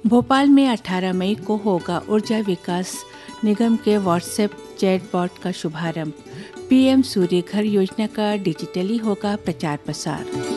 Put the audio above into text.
भोपाल में 18 मई को होगा ऊर्जा विकास निगम के व्हाट्सएप चैटबॉट का शुभारंभ। पीएम सूर्य घर योजना का डिजिटली होगा प्रचार प्रसार।